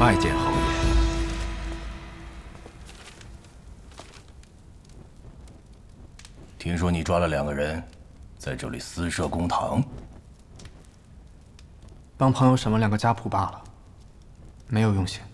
拜见侯爷。 听说你抓了2个人，在这里私设公堂。 帮朋友审了2个家仆罢了，没有用刑。